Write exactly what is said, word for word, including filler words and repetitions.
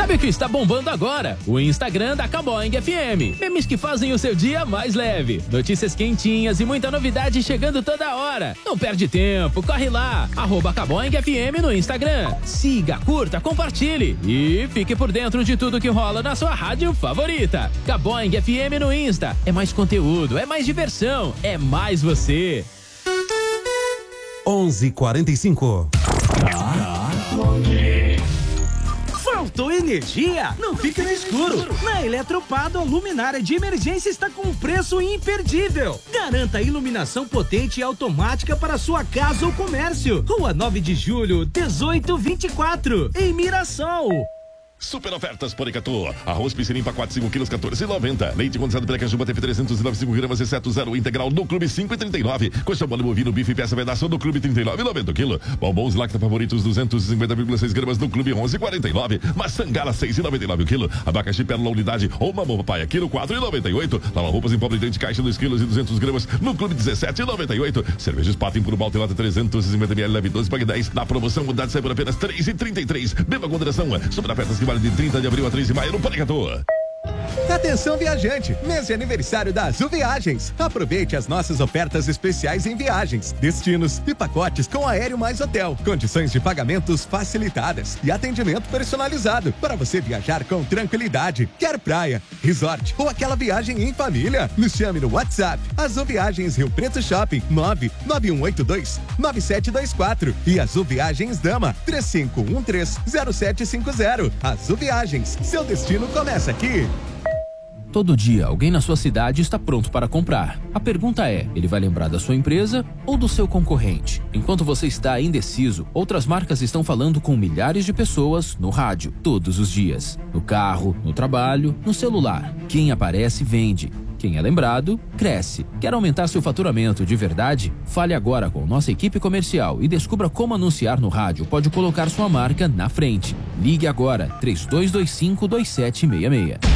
Sabe o que está bombando agora? O Instagram da Caboing F M. Memes que fazem o seu dia mais leve. Notícias quentinhas e muita novidade chegando toda hora. Não perde tempo, corre lá. Arroba Caboing F M no Instagram. Siga, curta, compartilhe e fique por dentro de tudo que rola na sua rádio favorita. Caboing F M no Insta. É mais conteúdo, é mais diversão, é mais você. onze e quarenta e cinco. Faltou energia? Não fique no escuro. Na Eletropado, a luminária de emergência está com um preço imperdível. Garanta iluminação potente e automática para sua casa ou comércio. Rua nove de julho, dezoito vinte e quatro, em Mirassol. Super ofertas Porecatu. Arroz piscilimpa quatro, cinco quilos, quatorze e noventa. Leite condensado Precajuba T F trezentos e noventa e cinco gramas, exceto zero integral no Clube cinco e trinta e nove. Coxa mole bovino, bife peça pedaço no Clube trinta e nove e noventa quilo. Bombons Lacta Favoritos duzentos e cinquenta vírgula seis gramas no Clube onze e quarenta e nove. Maçã Gala seis e noventa e nove o quilo. Abacaxi Pérola unidade ou mamão papai quilo quatro e noventa e oito. Lava roupas em pó brilhante caixa dois quilos e duzentos gramas no Clube dezessete e noventa e oito. Cerveja Spaten por balde lata trezentos e cinquenta mililitros leve doze pague dez. Na promoção unidade sai por apenas três e trinta e três. Beba com moderação. Super ofertas que vale de trinta de abril a três de maio no Porecatu. Atenção viajante, mês de aniversário da Azul Viagens. Aproveite as nossas ofertas especiais em viagens, destinos e pacotes com aéreo mais hotel. Condições de pagamentos facilitadas e atendimento personalizado para você viajar com tranquilidade. Quer praia, resort ou aquela viagem em família? Nos chame no WhatsApp. Azul Viagens Rio Preto Shopping nove nove um oito dois nove sete dois quatro e Azul Viagens Dama três cinco um três zero sete cinco zero. Azul Viagens, seu destino começa aqui. Todo dia, alguém na sua cidade está pronto para comprar. A pergunta é, ele vai lembrar da sua empresa ou do seu concorrente? Enquanto você está indeciso, outras marcas estão falando com milhares de pessoas no rádio, todos os dias. No carro, no trabalho, no celular. Quem aparece, vende. Quem é lembrado, cresce. Quer aumentar seu faturamento de verdade? Fale agora com nossa equipe comercial e descubra como anunciar no rádio pode colocar sua marca na frente. Ligue agora, três dois dois cinco, dois sete seis seis.